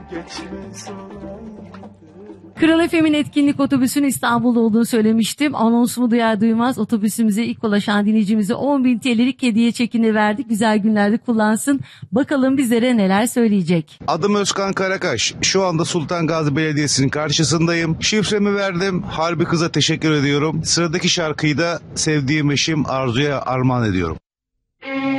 geçmez olaydı. Kral FM'in etkinlik otobüsünün İstanbul'da olduğunu söylemiştim. Anonsumu duyar duymaz otobüsümüze ilk ulaşan dinleyicimize 10.000 TL'lik hediye çekini verdik. Güzel günlerde kullansın. Bakalım bizlere neler söyleyecek. Adım Özkan Karakaş. Şu anda Sultan Gazi Belediyesi'nin karşısındayım. Şifremi verdim. Harbi kıza teşekkür ediyorum. Sıradaki şarkıyı da sevdiğim eşim Arzu'ya armağan ediyorum.